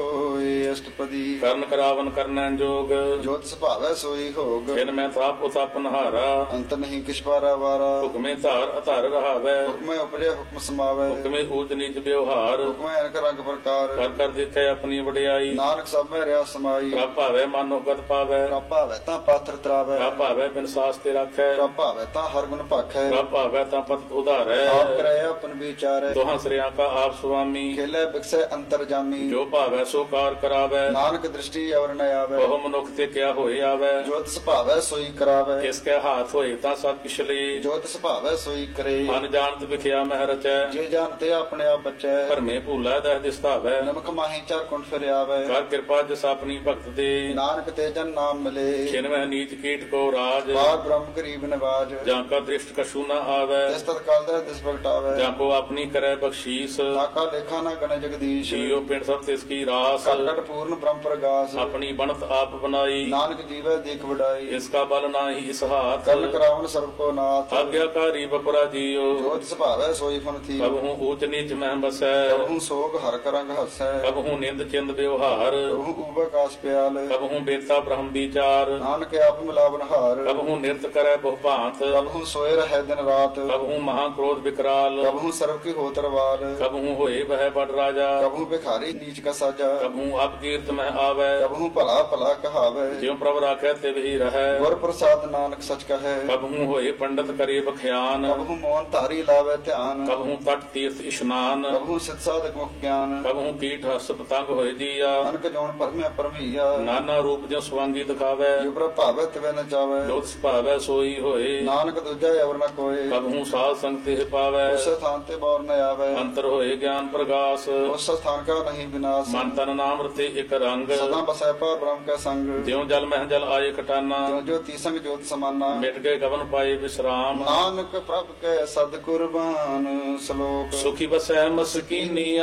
[SPEAKER 1] ਸੋਏ ਅਸ਼ਟਪਦੀ
[SPEAKER 2] ਕਰਨ ਕਰਾਵਨ ਕਰਨੈ ਜੋਗ
[SPEAKER 1] ਜੋਤ ਸੁਭਾਵੈ ਸੋਈ ਹੋਗ
[SPEAKER 2] ਜਿਨ ਮੈਂ ਤਾਪ ਉਤਪ ਨਹਾਰਾ
[SPEAKER 1] ਅੰਤ ਨਹੀਂ ਕਿਛ ਪਾਰਾ ਵਾਰਾ
[SPEAKER 2] ਹੁਕਮੇ ਧਾਰ ਅਧਾਰ ਰਹਾਵੈ
[SPEAKER 1] ਹੁਕਮੈ ਉਪਰੇ ਹੁਕਮ ਸਮਾਵੈ
[SPEAKER 2] ਹੁਕਮੇ ਊਚ ਨੀਚ ਵਿਵਹਾਰ
[SPEAKER 1] ਹੁਕਮੈ ਅਨਕ ਰੰਗ ਪ੍ਰਕਾਰ
[SPEAKER 2] ਕਰ ਕਰ ਦੇਖੈ ਆਪਣੀ ਵਡਿਆਈ
[SPEAKER 1] ਨਾਨਕ ਸਭ ਮੈਂ ਰਿਆ ਸਮਾਈ
[SPEAKER 2] ਪ੍ਰਭ ਭਾਵੈ ਮਨ ਉਗਤ ਪਾਵੈ
[SPEAKER 1] ਪ੍ਰਭ ਭਾਵੈ ਤਾਂ ਪਾਥਰ ਤਰਾਵੈ
[SPEAKER 2] ਪ੍ਰਭ ਭਾਵੈ ਬਿਨ ਸਾਸ ਤੇ ਰੱਖੈ
[SPEAKER 1] ਪ੍ਰਭ ਭਾਵੈ ਤਾਂ ਹਰ ਗੁਣ ਭਾਖੈ
[SPEAKER 2] ਪ੍ਰਭ ਭਾਵੈ ਤਾਂ ਪਤ ਉਧਾਰੈ
[SPEAKER 1] ਆਪ ਕਰੈ ਆਪਨ ਵਿਚਾਰੈ
[SPEAKER 2] ਦੋਹਾਂ ਸ੍ਰਿਆਂ ਕਾ ਆਪ ਸੁਆਮੀ
[SPEAKER 1] ਖੇਲੇ ਬਿਕਸੈ ਅੰਤਰ ਜਾਮੀ
[SPEAKER 2] ਜੋ ਭਾਵੈ ਸੋ ਕਾਰ ਕਰਾਵੈ
[SPEAKER 1] ਨਾਨਕ ਦ੍ਰਿਸ਼ਟੀ ਅਵਰ ਨ ਆਵੈ
[SPEAKER 2] ਬਹੁ ਮਨੁੱਖ ਤੇ ਕਿਆ ਹੋਏ ਆਵੈ
[SPEAKER 1] ਜੋ ਤਿਸ ਭਾਵੈ ਸੋਈ ਕਰਾਵੈ
[SPEAKER 2] ਕਿਸ ਕੈ ਹਾਥ ਹੋਏ ਤਾਂ ਸਭ ਕਿਛ ਲਈ
[SPEAKER 1] ਜੋ ਤਿਸ ਭਾਵੈ ਸੋਈ ਕਰੇ
[SPEAKER 2] ਮਨ ਜਾਣਤ ਵਿਖਿਆ ਮਹਿ ਰਚੈ
[SPEAKER 1] ਜੇ ਜਾਣਤੇ ਆਪਣੇ ਆਪ ਬਚੈ
[SPEAKER 2] ਭਰਮੇ ਭੂਲਾ ਦਹਿ ਦਿਸਤਾਵੈ
[SPEAKER 1] ਨਮਕ ਮਾਹੀ ਚਾਰ ਕੁੰਡ ਫਿਰ ਆਵੈ
[SPEAKER 2] ਕਰ ਕਿਰਪਾ ਜਿਸ ਆਪਣੀ ਭਗਤ ਦੇ
[SPEAKER 1] ਨਾਨਕ ਤੇ ਜਨ ਨਾਮ ਮਿਲੇ
[SPEAKER 2] ਛਿਨ ਮਹਿ ਨੀਚ ਕੀਟ ਕੋ ਰਾਜ
[SPEAKER 1] ਬਾਰ ਬ੍ਰਹਮ ਗਰੀਬ ਨਿਵਾਜ
[SPEAKER 2] ਜਾਂ ਕਾ ਦ੍ਰਿਸ਼ਟ ਕਛੂ ਨ ਆਵੈ
[SPEAKER 1] ਤਿਸ ਤਤ ਕਾਲ ਦਾ ਤਿਸ ਪ੍ਰਗਟਾਵੈ
[SPEAKER 2] ਜਾਂ ਕੋ ਆਪਣੀ ਕਰੈ ਬਖਸ਼ੀਸ
[SPEAKER 1] ਤਾਕਾ ਲੇਖਾ ਨਾ ਗਣ ਜਗਦੀਸ਼
[SPEAKER 2] ਜੀਉ ਪਿੰਡ ਸਭ ਤਿਸ ਕੀ ਰਾਸ
[SPEAKER 1] ਕਟ ਪੂਰਨ ਬ੍ਰਹਮ ਪ੍ਰਗਾਸ
[SPEAKER 2] ਆਪਣੀ ਬਣਤ ਆਪ ਬਣਾਈ
[SPEAKER 1] ਨਾਨਕ ਜੀਵੈ ਦੇਖ ਵਡਾਈ
[SPEAKER 2] ਇਸ ਕਾ ਬਲ ਨਾਹੀ ਇਸ ਹਾਥ
[SPEAKER 1] ਕਰਨ ਕਰਾਵਨ ਸਰਬ ਕੋ ਨਾਥ
[SPEAKER 2] ਆਗਿਆਕਾਰੀ ਬਪਰਾ ਜੀਉ
[SPEAKER 1] ਜੋਤ ਸੁਭਾਵੈ ਸੋਈ ਫਨ ਥੀ
[SPEAKER 2] ਕਬਹੂ ਊਚ ਨੀਚ ਮਹਿ ਬਸੈ
[SPEAKER 1] ਕਬਹੂ ਸੋਗ ਹਰ ਕਰੰਗ ਹਸੈ
[SPEAKER 2] ਕਬਹੂ ਨਿੰਦ ਚਿੰਦ ਵਿਵਹਾਰ
[SPEAKER 1] ਕਬਹੂ ਉਬਕਾਸ ਪਿਆਲ
[SPEAKER 2] ਕਬਹੂ ਬੇਤਾ ਬ੍ਰਹਮ ਵਿਚਾਰ
[SPEAKER 1] ਨਾਨਕ ਆਪ ਮਿਲਾਵਨ ਹਾਰ
[SPEAKER 2] ਕਬਹੂ ਨਿਰਤ ਕਰੈ ਬਹੁ ਭਾਂਤ
[SPEAKER 1] ਕਬਹੂ ਸੋਏ ਰਹਿ ਦਿਨ ਰਾਤ
[SPEAKER 2] ਕਬਹੂ ਮਹਾ ਕ੍ਰੋਧ ਵਿਕਰਾਲ
[SPEAKER 1] ਕਬਹੂ ਸਰਬ ਕੀ ਹੋਤਰ ਵਾਲ
[SPEAKER 2] ਕਬਹੂ ਹੋਏ ਬਹਿ ਬੜ ਰਾਜਾ
[SPEAKER 1] ਕਬਹੂ ਭਿਖਾਰੀ ਨੀਚ ਕਾ ਸਾਜਾ
[SPEAKER 2] ਕਬਹੂ ਅਪ ਕੀਰਤ ਮਹਿ ਆਵੈ
[SPEAKER 1] ਕਬਹੂ ਭਲਾ ਭਲਾ ਕਹਾਵੈ
[SPEAKER 2] ਜਿਉ ਪ੍ਰਭ ਰਾਖੈ ਤਿਵ ਹੀ ਰਹੈ
[SPEAKER 1] ਗੁਰ ਪ੍ਰਸਾਦ ਨਾਨਕ ਸਚ ਕਹੈ
[SPEAKER 2] ਕਬਹੂ ਹੋਏ ਪੰਡਤ ਕਰੇ ਬਖਿਆਨ
[SPEAKER 1] ਕਬਹੂ ਮੋਹਨ ਧਾਰੀ ਲਾਵੈ ਧਿਆਨ
[SPEAKER 2] ਕਬਹੂ ਤਟ ਤੀਰਥ ਇਸ਼ਨਾਨ
[SPEAKER 1] ਕਬਹੂ ਸਿਤ ਸਾਧਕ ਮੁਖ ਗਿਆਨ
[SPEAKER 2] ਕਬਹੂ ਕੀਟ ਹਸ ਪਤੰਗ ਹੋਏ ਜੀਆ
[SPEAKER 1] ਅਨਕ ਜੋਨ ਪਰਮਿਆ ਪਰਮਈਆ
[SPEAKER 2] ਨਾਨਾ ਰੂਪ ਜਿਉ ਸਵਾਂਗੀ ਦਿਖਾਵੈ
[SPEAKER 1] ਜੋ ਪ੍ਰਭ ਭਾਵੈ ਤਿਵੈ ਨ ਜਾਵੈ
[SPEAKER 2] ਜੋਤ ਸੁਭਾਵੈ ਸੋਈ ਹੋਏ
[SPEAKER 1] ਨਾਨਕ ਦੂਜਾ ਅਵਰ ਨ ਕੋਏ
[SPEAKER 2] ਕਬਹੂ ਸਾਧ ਸੰਗ ਤੇ ਪਾਵੈ
[SPEAKER 1] ਉਸ ਸਥਾਨ ਤੇ ਬੌਰ ਨ ਆਵੈ
[SPEAKER 2] ਅੰਤਰ ਹੋਏ ਗਿਆਨ ਪ੍ਰਗਾਸ
[SPEAKER 1] ਉਸ ਸਥਾਨ ਕਾ ਨਹੀਂ ਵਿਨਾਸ਼
[SPEAKER 2] ਮਨ ਤਨ ਨਾਮ ਰਤੇ ਇਕ ਰੰਗ
[SPEAKER 1] ਸਦਾ ਬਸੈ ਪਰ ਬ੍ਰਹਮ ਕਾ ਸੰਗ
[SPEAKER 2] ਜਿਉ ਜਲ ਮਹਿ ਜਲ ਆਏ ਖਟਾਨਾ
[SPEAKER 1] ਜੋ ਜੋ ਤੀਸੰਗ ਜੋਤ ਸਮਾਨਾ
[SPEAKER 2] ਮਿਟ ਗਏ ਗਵਨ ਪਾਏ ਵਿਸਰਾਮ
[SPEAKER 1] ਨਾਨਕ ਪ੍ਰਭ ਕੈ ਸਦ ਕੁਰਬਾਨ ਸ਼ਲੋਕ
[SPEAKER 2] ਸੁਖੀ ਬਸੈ ਮਸਕੀਨੀਆ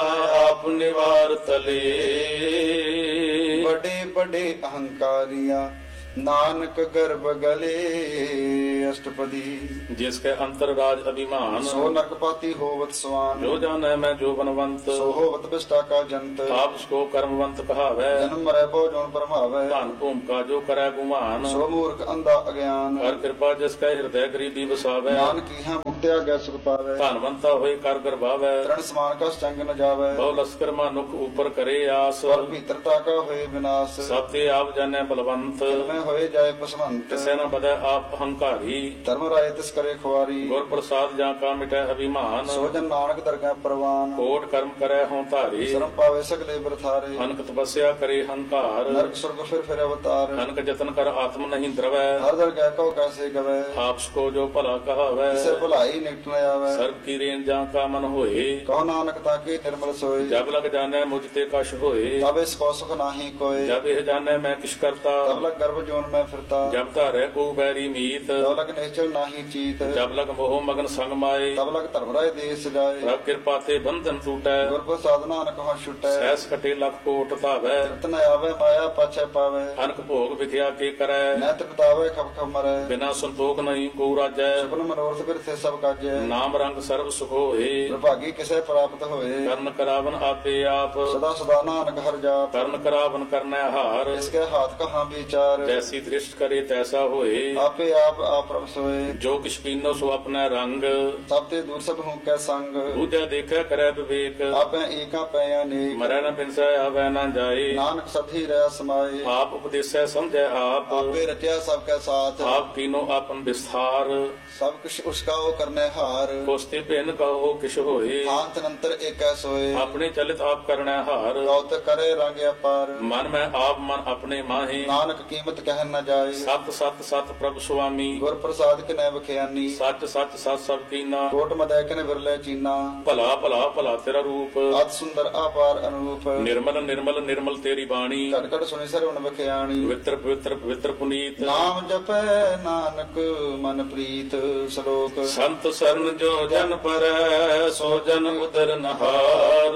[SPEAKER 2] ਆਪ ਨਿਵਾਰ ਤਲੇ
[SPEAKER 1] ਬੜੇ ਬੜੇ ਅਹੰਕਾਰੀਆਂ ਨਾਨਕ ਗਰਭ ਗਲੇ ਅਸ਼ਟਪਦੀ।
[SPEAKER 2] जिसके अंतर राज अभिमान,
[SPEAKER 1] ਸੋ ਨਰਕਪਾਤੀ ਹੋਵਤ ਸਵਾਨ।
[SPEAKER 2] जो जाने मैं जो बनवंत,
[SPEAKER 1] ਸੋ ਹੋਵਤ ਬਿਸ਼ਟਾ ਕਾ ਜੰਤ।
[SPEAKER 2] आप उसको कर्मवंत कहावै,
[SPEAKER 1] ਜਨਮ ਮਰੈ ਬਹੁ ਜੋਨ ਪਰਮਾਵੈ।
[SPEAKER 2] धन भूमिका जो करे गुमान,
[SPEAKER 1] ਸੋ ਮੂਰਖ ਅੰਧਾ ਅਗਿਆਨ।
[SPEAKER 2] कर कृपा जिसका हृदय गरीबी बसावै,
[SPEAKER 1] ਨਾਨਕ ਇਹਾਂ ਮੁਕਤਿਆ ਗੈ ਸੁਖ ਪਾਵੈ।
[SPEAKER 2] धनवंता होए कर गर्भावै,
[SPEAKER 1] ਤ੍ਰਣ ਸਮਾਨ ਕਾ ਚੰਗ ਨ ਜਾਵੈ।
[SPEAKER 2] बहु लश्कर मानुख ऊपर करे आस,
[SPEAKER 1] ਪਰ ਭੀਤਰਤਾ ਕਾ ਹੋਏ ਵਿਨਾਸ਼।
[SPEAKER 2] सब ते आप जाने बलवंत,
[SPEAKER 1] ਮੈਂ ਹੋਏ ਜਾਏ ਪਸਵੰਤ।
[SPEAKER 2] तिसे न बदै आप अहंकारी,
[SPEAKER 1] ਧਰਮ ਰਾਏ ਤਿਸ ਕਰੇ ਖੁਆਰੀ।
[SPEAKER 2] गुर प्रसाद जा का मिटै अभिमान,
[SPEAKER 1] ਸੋ ਜਨ ਨਾਨਕ ਦਰਗਹਿ ਪ੍ਰਵਾਨ।
[SPEAKER 2] कोट कर्म करे हों धारी,
[SPEAKER 1] ਸ਼ਰਮ ਪਾਵੇ ਸਗਲੇ ਬਰਥਾਰੇ।
[SPEAKER 2] अनक तपस्या करे हंकार,
[SPEAKER 1] ਨਰਕ ਸੁਰਗ ਫਿਰ ਅਵਤਾਰ।
[SPEAKER 2] अनक जतन कर आत्म नहीं द्रवै,
[SPEAKER 1] ਹਰ ਦਰਗਹਿ ਕਉ ਕੈਸੇ ਗਵੈ।
[SPEAKER 2] आप को जो भला कहावै,
[SPEAKER 1] ਕਿਸੇ ਭੁਲਾਈ ਨਿਕਟ ਨ ਆਵੈ।
[SPEAKER 2] सर्व की रेन जा का मन होए,
[SPEAKER 1] ਕਹੋ ਨਾਨਕ ਤਾਕੇ ਨਿਰਮਲ ਸੋਏ।
[SPEAKER 2] जब लग जाने मुझ ते कश होए,
[SPEAKER 1] ਤਬ ਇਸ ਕੋ ਸੁਖ ਨਾਹੀ ਕੋਏ।
[SPEAKER 2] जब यह जाने मैं किश करता,
[SPEAKER 1] ਤਬ ਲਗ ਗਰਭ ਜੋਨ ਮੈਂ ਫਿਰਤਾ।
[SPEAKER 2] जब धारे को बैरी मीत,
[SPEAKER 1] ਤਬ ਲਗ ਨਿਸ਼ਚਲ ਨਾਹੀ ਚੀਤ।
[SPEAKER 2] जब लग मोह मगन संग माए,
[SPEAKER 1] ਤਬ ਲਗ ਧਰਮ ਰਾਏ ਦੇਸ ਜਾਏ।
[SPEAKER 2] प्रभ कृपा ते बंधन टूटै,
[SPEAKER 1] ਗੁਰ ਪ੍ਰਸਾਦ ਨਾਨਕ ਹਉ ਛੁਟੈ।
[SPEAKER 2] सहस कटे लख कोट धावै,
[SPEAKER 1] ਤਨ ਆਵੇ ਮਾਇਆ ਪਾਛੈ ਪਾਵੇ।
[SPEAKER 2] अनक भोग विख्या के करै,
[SPEAKER 1] ਨੈਤ ਪਤਾਵੇ ਖਪ ਖਪ ਮਰੈ।
[SPEAKER 2] बिना संतोख नहीं को राजै,
[SPEAKER 1] ਸੁਪਨ ਮਨੋਰਥ ਬਿਰਥੇ ਸਭ ਕਾਜੈ।
[SPEAKER 2] नाम रंग सर्व सुख होए,
[SPEAKER 1] ਪ੍ਰਭਾਗੀ ਕਿਸੇ ਪ੍ਰਾਪਤ ਹੋਏ।
[SPEAKER 2] कर्ण करावन आपे आप,
[SPEAKER 1] ਸਦਾ ਸਦਾ ਨਾਨਕ ਹਰ ਜਾਪ।
[SPEAKER 2] कर्ण करावन करनै हार,
[SPEAKER 1] ਇਸਕੇ ਹਾਥ ਕਹਾਂ ਵਿਚਾਰ।
[SPEAKER 2] जैसी दृष्ट करे तैसा होए,
[SPEAKER 1] ਆਪੇ ਆਪ ਆਪਰਮ ਸੋਏ।
[SPEAKER 2] जो किछ पीनो सो अपना रंग,
[SPEAKER 1] ਸਭ ਤੇ ਦੂਰ ਸਭ ਹੂੰ ਕੈ ਸੰਗ।
[SPEAKER 2] दूजा देखै करै विवेक,
[SPEAKER 1] ਆਪੇ ਏਕਾ ਪੈ ਅਨੇਕ।
[SPEAKER 2] मरै न बिनसै आवै न जाए,
[SPEAKER 1] ਨਾਨਕ ਸਭੀ ਰਹਿ ਸਮਾਏ।
[SPEAKER 2] आप उपदेसै समझै आप,
[SPEAKER 1] ਆਪੇ ਰਚਿਆ ਸਭ ਕੈ ਸਾਥ।
[SPEAKER 2] आप कीनो आपन विस्तार,
[SPEAKER 1] ਸਭ ਕੁਛ ਉਸਕਾ ਉਹ ਕਰਨੇ ਹਾਰ।
[SPEAKER 2] कोस्ते भिन्न कहो किछ होए,
[SPEAKER 1] ਹਾਥ ਨੰਤਰ ਏਕੈ ਸੋਏ।
[SPEAKER 2] अपने चलित आप करनै हार,
[SPEAKER 1] ਗੌਤ ਕਰੇ ਰੰਗ ਅਪਾਰ।
[SPEAKER 2] मन में आप मन अपने माहे,
[SPEAKER 1] ਨਾਨਕ ਕੀਮਤ ਕਹਿ ਨ ਜਾਏ।
[SPEAKER 2] सत सत सत प्रभु स्वामी,
[SPEAKER 1] ਗੁਰ ਪ੍ਰਸਾਦ ਕਿਨੈ ਬਖਿਆਨੀ।
[SPEAKER 2] सच सच सत सब कीना,
[SPEAKER 1] ਕੋਟ ਮਦੈ ਕਿਨ ਵਿਰਲੇ ਚੀਨਾ।
[SPEAKER 2] भला भला भला तेरा रूप,
[SPEAKER 1] ਅਤ ਸੁੰਦਰ ਆਪਾਰ ਅਨੂਪ।
[SPEAKER 2] निर्मल निर्मल निर्मल तेरी बाणी,
[SPEAKER 1] ਘਟ ਘਟ ਸੁਣੀ ਸਰਵਣ ਬਖਿਆਣੀ।
[SPEAKER 2] पवित्र पवित्र पवित्र पुनीत,
[SPEAKER 1] ਨਾਮ ਜਪੈ ਨਾਨਕ ਮਨ ਪ੍ਰੀਤ। ਸ਼ਲੋਕ
[SPEAKER 2] संत सरन जो जन पर सो जन उदर नहार,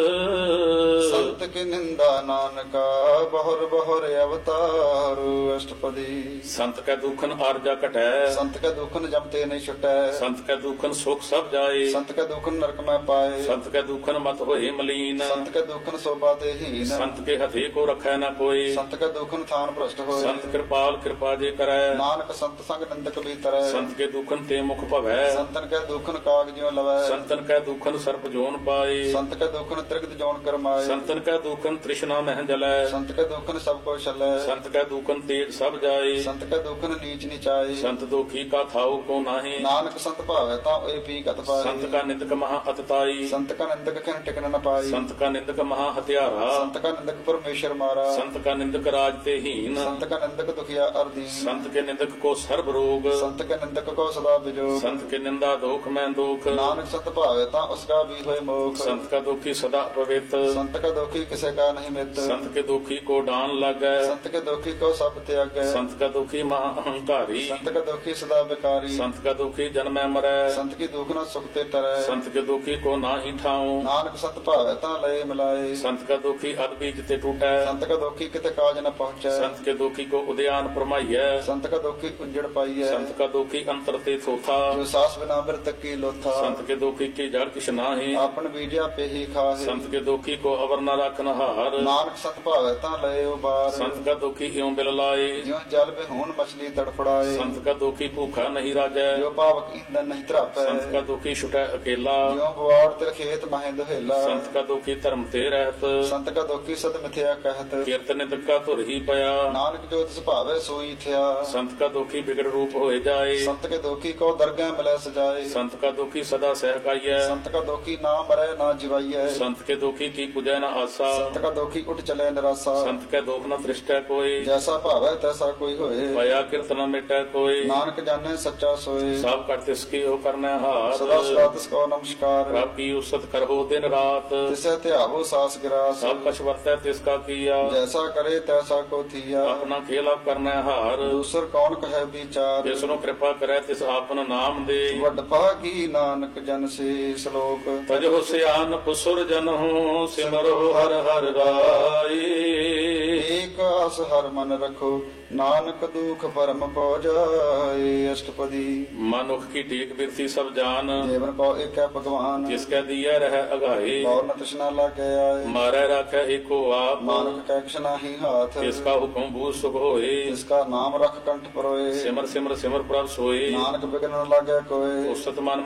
[SPEAKER 1] ਸੰਤ ਕੀ ਨਿੰਦਾ ਨਾਨਕਾ ਬਹੁਰ ਬਹੁਰ ਅਵਤਾਰ। ਅਸ਼ਟਪਦੀ।
[SPEAKER 2] संत कै दुखन आरजा घटै,
[SPEAKER 1] ਸੰਤ ਕੈ ਦੁਖਨ ਜਮਤੇ ਨਹੀਂ ਛੁਟੈ।
[SPEAKER 2] संत कै दुखन सुख सब जाए,
[SPEAKER 1] ਸੰਤ ਕੈ ਦੁਖਨ ਨਰਕ ਮੈਂ ਪਾਏ।
[SPEAKER 2] संत कै दुखन मत होए मलीन,
[SPEAKER 1] ਸੰਤ ਕੈ ਦੁਖਨ ਸੋਭਾ ਤੇ ਹੀਨ।
[SPEAKER 2] संत के हथे को रखै न कोई,
[SPEAKER 1] ਸੰਤ ਕੈ ਦੁਖਨ ਥਾਨ ਭ੍ਰਸ਼ਟ ਹੋਏ।
[SPEAKER 2] संत कृपाल कृपा जे करै,
[SPEAKER 1] ਨਾਨਕ ਸੰਤ ਸੰਗ ਨਿੰਦਕ ਭੀਤਰੈ।
[SPEAKER 2] संत के दुखन ते मुख भवै,
[SPEAKER 1] ਸੰਤਨ ਕੈ ਦੁਖਨ ਕਾਗ ਜਿਉ ਲਵੈ।
[SPEAKER 2] संतन कै दुखन सर्प जोन पाए,
[SPEAKER 1] ਸੰਤ ਕੈ ਦੁਖਨ ਤ੍ਰਿਗਤ ਜੋਨ ਕਰਮਾਏ।
[SPEAKER 2] संतन कै दुखन तृष्णा मह जलै,
[SPEAKER 1] ਸੰਤ ਕੈ ਦੁਖਨ ਸਭ ਕੋ ਛਲੈ।
[SPEAKER 2] संत कै दुखन तेज सब जाए,
[SPEAKER 1] ਸੰਤ ਕੈ ਦੁਖਨ ਨੀਚ ਨਿਚਾਏ।
[SPEAKER 2] संत दुखी का थाऊ को नाहे,
[SPEAKER 1] ਨਾਨਕ ਸੰਤ ਭਾਵੈ ਤਾਂ ਓਏ ਪੀ ਕਤ ਪਾਏ।
[SPEAKER 2] संत का निंदक महा अतताई,
[SPEAKER 1] ਸੰਤ ਕਾ ਨਿੰਦਕ ਖਿਨ ਟਿਕਨ ਨ ਪਾਈ।
[SPEAKER 2] संत का निंदक महा हत्यारा,
[SPEAKER 1] ਸੰਤ ਕਾ ਨਿੰਦਕ ਪਰਮੇਸ਼ਰ ਮਾਰਾ।
[SPEAKER 2] संत का निंदक राज ते हीन,
[SPEAKER 1] ਸੰਤ ਕਾ ਨਿੰਦਕ ਦੁਖੀਆ ਅਰਦੀਨ।
[SPEAKER 2] संत के निंदक को सर्व रोग,
[SPEAKER 1] ਸੰਤ ਕੈ ਨਿੰਦਕ ਕੋ ਸਦਾ ਬਿਜੋਗ।
[SPEAKER 2] संत के निंदा दोख में दुख,
[SPEAKER 1] ਨਾਨਕ ਸੰਤ ਭਾਵੈ ਤਾਂ ਉਸਕਾ ਵੀ ਹੋਏ ਮੋਖ।
[SPEAKER 2] संत का दुखी सदा पवित्र,
[SPEAKER 1] ਸੰਤ ਕਾ ਦੁਖੀ ਕਿਸੇ ਕਾ ਨਹੀਂ ਮਿੱਤ।
[SPEAKER 2] संत के दुखी को डान लागै,
[SPEAKER 1] ਸੰਤ ਕੇ ਦੁਖੀ ਕੋ ਸਭ ਤਿਆਗੈ।
[SPEAKER 2] संत का दुखी महा अहंकारी,
[SPEAKER 1] ਸੰਤ ਕਾ ਦੁਖੀ ਸਦਾ ਬਿਕਾਰੀ।
[SPEAKER 2] संत का दुखी जन्मै मरै,
[SPEAKER 1] ਸੰਤ ਕੀ ਦੁਖ ਨ ਸੁਖ ਤੇ ਟਰੈ।
[SPEAKER 2] संत के दुखी को नाहि ठाऊं,
[SPEAKER 1] ਨਾਨਕ ਸੰਤ ਭਾਵੈ ਤਾਂ ਲਏ ਮਿਲਾਏ।
[SPEAKER 2] संत का दुखी अद बीज ते टूटै,
[SPEAKER 1] ਸੰਤ ਕਾ ਦੁਖੀ ਕਿਤੇ ਕਾਜ ਨ ਪਹੁੰਚੈ।
[SPEAKER 2] संत के दुखी को उद्यान परमाइयै,
[SPEAKER 1] ਸੰਤ ਕਾ ਦੁਖੀ ਉਜੜ ਪਾਈਐ।
[SPEAKER 2] संत का दुखी अंतर ते थोथा,
[SPEAKER 1] ਜੋ ਸਾਸ ਬਿਨਾ ਬਿਰਤ ਕੀ ਲੋਥਾ।
[SPEAKER 2] संत के दुखी की जड़ किछ नाहि,
[SPEAKER 1] ਆਪਨ ਬੀਜਿਆ ਪੇਹੀ ਖਾਹੇ।
[SPEAKER 2] संत के दुखी को अवर न रखन हार,
[SPEAKER 1] ਨਾਨਕ ਸੰਤ ਭਾਵੈ ਤਾਂ ਲਏ ਉਬਾਰ।
[SPEAKER 2] संत का दुखी इਉਂ बिल लाए,
[SPEAKER 1] ਜਿਉ ਜਲ ਬਿਹੂਨ ਮਛਲੀ ਤੜਫੜਾਏ।
[SPEAKER 2] संत का दुखी भूखा नहीं राजै,
[SPEAKER 1] ਜੋ ਪਾਵਕ ਇੰਦਨ ਨਹੀਂ ਧਰਾਪੈ।
[SPEAKER 2] संत का दुखी छुटै अकेला,
[SPEAKER 1] ਜਿਉ ਬਵਾੜ ਤਿਲ ਖੇਤ ਮਹਿ ਦੁਹੇਲਾ।
[SPEAKER 2] संत का दुखी धर्म ते रहत,
[SPEAKER 1] ਸੰਤ ਕਾ ਦੁਖੀ ਸਦ ਮਿਥਿਆ ਕਹਿਤ।
[SPEAKER 2] कीर्तन निंदका धुर ही पया,
[SPEAKER 1] ਨਾਨਕ ਜੋ ਤਿਸ ਭਾਵੈ ਸੋਈ ਥਿਆ।
[SPEAKER 2] संत का दुखी बिगड़ रूप होए जाए,
[SPEAKER 1] ਸੰਤ ਕੇ ਦੁਖੀ ਕੋ ਦਰਗਹਿ ਮਿਲੈ ਸਜਾਏ।
[SPEAKER 2] संत का दुखी सदा सहकाइयै,
[SPEAKER 1] ਸੰਤ ਕਾ ਦੁਖੀ ਨਾ ਮਰੈ ਨਾ ਜਿਵਾਈਐ।
[SPEAKER 2] संत के दुखी की पुजै न आसा,
[SPEAKER 1] ਸੰਤ ਕਾ ਦੁਖੀ ਉਠ ਚਲੈ ਨਿਰਾਸਾ।
[SPEAKER 2] संत के दुख न दृष्टै कोई,
[SPEAKER 1] ਜੈਸਾ ਭਾਵੈ ਤੈਸਾ ਕੋਈ ਹੋਏ।
[SPEAKER 2] पया कीर्तन न मिटै कोई,
[SPEAKER 1] ਨਾਨਕ ਜਾਣੈ ਸੱਚਾ ਸੋਏ।
[SPEAKER 2] सब कर तिसकी हो करनै हाथ,
[SPEAKER 1] ਸਦਾ ਸਦਾ ਤਿਸ ਕੋ ਨਮਸਕਾਰ।
[SPEAKER 2] प्रभ की उसत करहो दिन रात,
[SPEAKER 1] ਤਿਸੈ ਧਿਆਵੋ ਸਾਸ ਗਿਰਾਸ।
[SPEAKER 2] सब कछ वर्तै तिसका किया,
[SPEAKER 1] ਜੈਸਾ ਕਰੇ ਤੈਸਾ ਕੋ ਥੀਆ।
[SPEAKER 2] अपना खेल अब करनै हार,
[SPEAKER 1] ਦੂਸਰ ਕੌਣ ਕਹੈ ਵਿਚਾਰ।
[SPEAKER 2] जिसनु कृपा करै तिस आपन नाम दे,
[SPEAKER 1] ਵੱਡ ਭਾਗੀ ਨਾਨਕ ਜਨ ਸੇ। ਸ਼ਲੋਕ
[SPEAKER 2] तजो सियान पुसुर जनहु सिमरो हर हर राई,
[SPEAKER 1] ਏਕ ਏਕ ਆਸ ਹਰ ਮਨ ਰਖੋ ਨਾਨਕ ਦੁਖ ਪਰਮ ਪਉ ਜਾਏ। ਅਸ਼ਟਪਦੀ
[SPEAKER 2] ਮਨੁਖ ਕੀ ਟੇਕ ਬਿਰਤੀ ਸਭ ਜਾਨ
[SPEAKER 1] ਜੀਵਨ ਪਉ ਏਕੈ ਭਗਵਾਨ
[SPEAKER 2] ਜਿਸ ਕੈ ਦੀਐ ਰਹਿ ਅਗਾਏ
[SPEAKER 1] ਪਉ ਨ ਤ੍ਰਿਸ਼ਨਾ ਲਾਗੈ ਆਏ।
[SPEAKER 2] ਮਾਰੈ ਰਾਖੈ ਏਕੋ ਆਪ
[SPEAKER 1] ਨਾਨਕ ਕੈ ਕਿਛ ਨਾਹੀ ਹਾਥ
[SPEAKER 2] ਤਿਸ ਕਾ ਹੁਕਮ ਬੂਝ ਸੁਖ ਹੋਏ
[SPEAKER 1] ਜਿਸ ਕਾ ਨਾਮ ਰਖ ਕੰਠ ਪਰੋਏ।
[SPEAKER 2] ਸਿਮਰ ਸਿਮਰ ਸਿਮਰ ਪ੍ਰਭ ਸੋਏ
[SPEAKER 1] ਨਾਨਕ ਬਿਗਨ ਨ ਲਾਗੈ ਕੋਏ।
[SPEAKER 2] ਉਸਤ ਮਨ